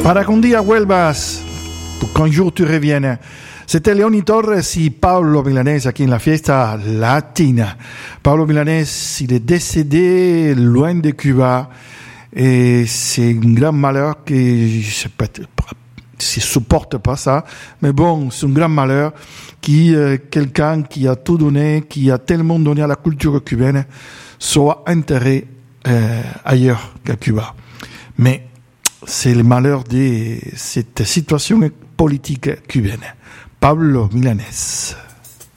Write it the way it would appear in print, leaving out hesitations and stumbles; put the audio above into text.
Para qu'un dia vuelvas, qu'un jour tu reviennes. C'était Leoni Torres y Pablo Milanés aquí en la fiesta latina. Pablo Milanés, il est décédé loin de Cuba et c'est un grand malheur que je supporte pas ça, mais bon, c'est un grand malheur qui quelqu'un qui a tout donné, qui a tellement donné à la culture cubaine, soit enterré ailleurs qu'à Cuba. Mais c'est le malheur de cette situation politique cubaine. Pablo Milanés.